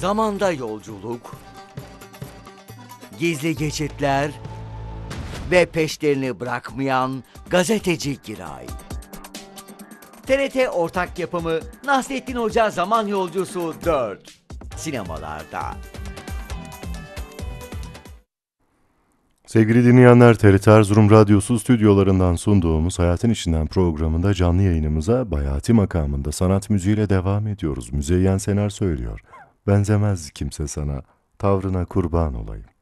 zamanda yolculuk, gizli geçitler ve peşlerini bırakmayan gazeteci Giray. TRT ortak yapımı Nasrettin Hoca Zaman Yolcusu 4 sinemalarda. Sevgili dinleyenler, TRT Erzurum Radyosu stüdyolarından sunduğumuz Hayatın İçinden programında canlı yayınımıza Bayati makamında sanat müziğiyle devam ediyoruz. Müzeyyen Senar söylüyor. Benzemez kimse sana, tavrına kurban olayım.